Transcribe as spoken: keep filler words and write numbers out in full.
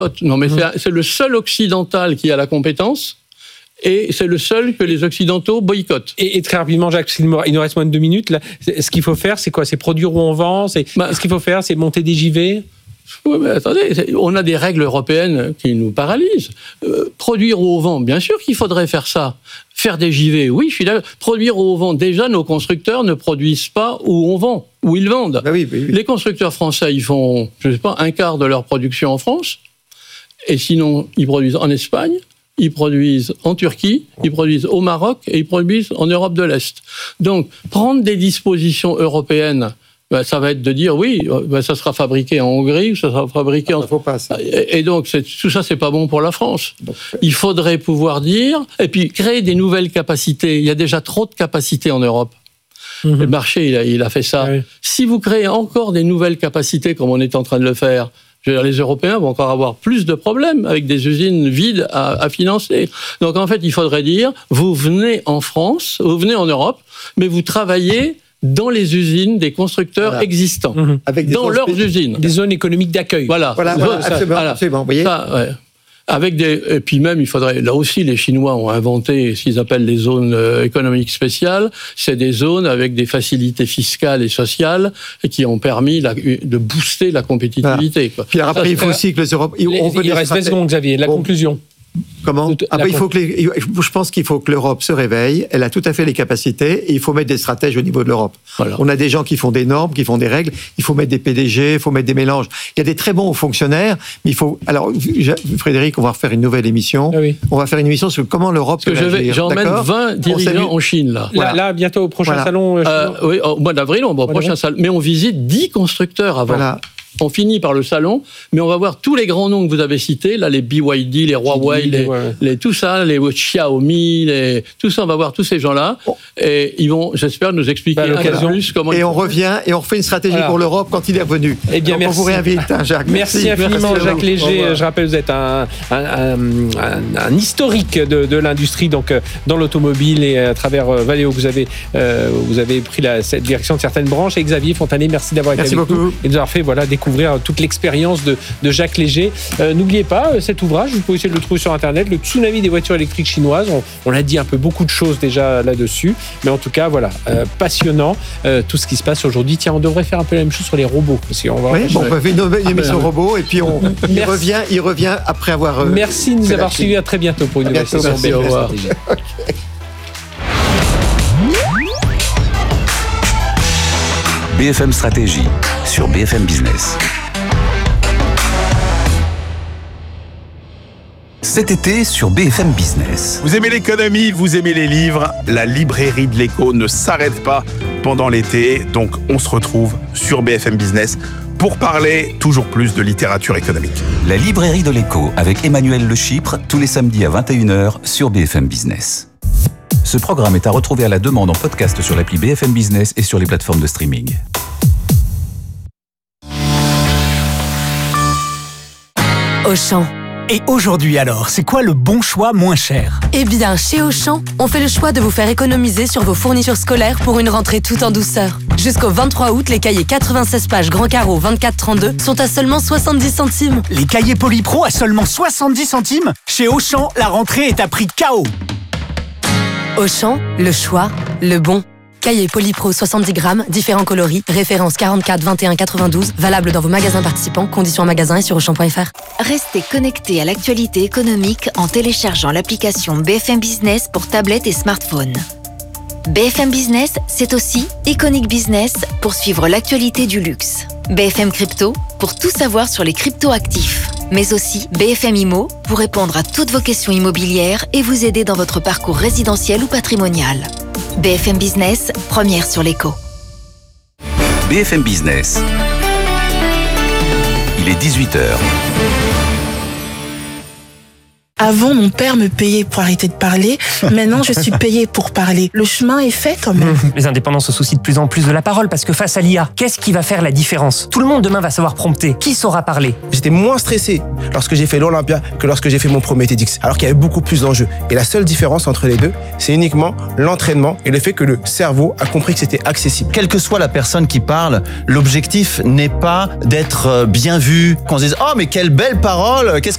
Non, mais mmh. c'est, c'est le seul occidental qui a la compétence. Et c'est le seul que les Occidentaux boycottent. Et, et très rapidement, Jacques, il nous reste moins de deux minutes. Là, ce qu'il faut faire, c'est quoi ? C'est produire où on vend ? C'est, bah, ce qu'il faut faire, c'est monter des J V ? Oui, mais attendez, on a des règles européennes qui nous paralysent. Euh, produire où on vend, bien sûr qu'il faudrait faire ça. Faire des J V, oui, je suis là. Produire où on vend, déjà, nos constructeurs ne produisent pas où on vend, où ils vendent. Bah oui, oui, oui. Les constructeurs français, ils font, je ne sais pas, un quart de leur production en France. Et sinon, ils produisent en Espagne. Ils produisent en Turquie, ils produisent au Maroc et ils produisent en Europe de l'Est. Donc, prendre des dispositions européennes, ben, ça va être de dire, oui, ben, ça sera fabriqué en Hongrie, ça sera fabriqué ah, en... Ça faut pas, ça. Et, et donc, c'est, tout ça, c'est pas bon pour la France. Donc, il faudrait pouvoir dire, et puis créer des nouvelles capacités. Il y a déjà trop de capacités en Europe. Mmh. Le marché, il a, il a fait ça. Oui. Si vous créez encore des nouvelles capacités, comme on est en train de le faire, je veux dire, les Européens vont encore avoir plus de problèmes avec des usines vides à, à financer. Donc en fait, il faudrait dire, vous venez en France, vous venez en Europe, mais vous travaillez dans les usines des constructeurs voilà. existants, mmh. avec des dans leurs spé- usines. Des zones économiques d'accueil. Voilà, voilà, voilà, voilà ça, absolument, voilà. absolument, vous voyez ça, ouais. Avec des, et puis même, il faudrait, là aussi, les Chinois ont inventé ce qu'ils appellent les zones économiques spéciales. C'est des zones avec des facilités fiscales et sociales et qui ont permis la, de booster la compétitivité. Voilà. Quoi. Puis après, ça, il faut aussi que les Européens... Il, il reste vingt secondes, Xavier. La bon. conclusion. Comment ? Après, il faut que les, je pense qu'il faut que l'Europe se réveille. Elle a tout à fait les capacités et il faut mettre des stratèges au niveau de l'Europe. Voilà. On a des gens qui font des normes, qui font des règles. Il faut mettre des P D G, il faut mettre des mélanges. Il y a des très bons fonctionnaires, mais il faut. Alors, Frédéric, on va refaire une nouvelle émission. Ah oui. On va faire une émission sur comment l'Europe peut agir. J'emmène vingt dirigeants en Chine là. Voilà. Là, là, bientôt au prochain voilà. salon. Euh, oui, au mois d'avril, on va au prochain salon. Mais on visite dix constructeurs avant. Voilà. On finit par le salon, mais on va voir tous les grands noms que vous avez cités, là, les B Y D, les Huawei, les, ouais. les, tout ça, les Xiaomi, les, tout ça, on va voir tous ces gens-là, oh. et ils vont, j'espère, nous expliquer bah, un peu plus comment... Et on revient, et on refait une stratégie voilà. pour l'Europe quand il est revenu. Eh bien, donc merci. On vous réinvite, hein, Jacques. Merci, merci infiniment, merci Jacques Léger. Je rappelle, vous êtes un, un, un, un, un historique de, de l'industrie, donc, dans l'automobile, et à travers Valeo, vous avez, euh, vous avez pris la cette direction de certaines branches, et Xavier Fontanet, merci d'avoir été merci avec beaucoup. nous, et de nous avoir fait voilà, découvrir toute l'expérience De, de Jacques Léger. Euh, n'oubliez pas, cet ouvrage, vous pouvez essayer de le trouver sur Internet, le tsunami des voitures électriques chinoises. On, on l'a dit un peu beaucoup de choses déjà là-dessus, mais en tout cas, voilà, euh, passionnant euh, tout ce qui se passe aujourd'hui. Tiens, on devrait faire un peu la même chose sur les robots. Parce qu'on va oui, bon, on va faire une nouvelle émission ah, robot et puis on il revient, il revient après avoir. Euh, Merci de nous avoir suivis. À très bientôt pour une nouvelle session B F M Stratégie. Okay. B F M Stratégie sur B F M Business. Cet été sur B F M Business. Vous aimez l'économie, vous aimez les livres, la librairie de l'écho ne s'arrête pas pendant l'été, donc on se retrouve sur B F M Business pour parler toujours plus de littérature économique. La librairie de l'écho avec Emmanuel Le Chypre, tous les samedis à vingt et une heures sur B F M Business. Ce programme est à retrouver à la demande en podcast sur l'appli B F M Business et sur les plateformes de streaming. Auchan. Et aujourd'hui alors, c'est quoi le bon choix moins cher ? Eh bien, chez Auchan, on fait le choix de vous faire économiser sur vos fournitures scolaires pour une rentrée tout en douceur. Jusqu'au vingt-trois août, les cahiers quatre-vingt-seize pages grand carreau vingt-quatre trente-deux sont à seulement soixante-dix centimes. Les cahiers Polypro à seulement soixante-dix centimes ? Chez Auchan, la rentrée est à prix K O. Auchan, le choix, le bon. Cahier Polypro soixante-dix grammes, différents coloris, référence quarante-quatre vingt et un quatre-vingt-douze, valable dans vos magasins participants, conditions en magasin et sur auchan point f r. Restez connectés à l'actualité économique en téléchargeant l'application B F M Business pour tablette et smartphone. B F M Business, c'est aussi Iconic Business pour suivre l'actualité du luxe. B F M Crypto pour tout savoir sur les crypto-actifs. Mais aussi B F M Immo pour répondre à toutes vos questions immobilières et vous aider dans votre parcours résidentiel ou patrimonial. B F M Business, première sur l'écho. B F M Business. Il est dix-huit heures. Avant, mon père me payait pour arrêter de parler. Maintenant, je suis payée pour parler. Le chemin est fait quand même. Les indépendants se soucient de plus en plus de la parole parce que face à l'I A, qu'est-ce qui va faire la différence ? Tout le monde demain va savoir prompter. Qui saura parler ? J'étais moins stressé lorsque j'ai fait l'Olympia que lorsque j'ai fait mon premier TEDx, alors qu'il y avait beaucoup plus d'enjeux. Et la seule différence entre les deux, c'est uniquement l'entraînement et le fait que le cerveau a compris que c'était accessible. Quelle que soit la personne qui parle, l'objectif n'est pas d'être bien vu, qu'on se dise « Oh, mais quelle belle parole ! Qu'est-ce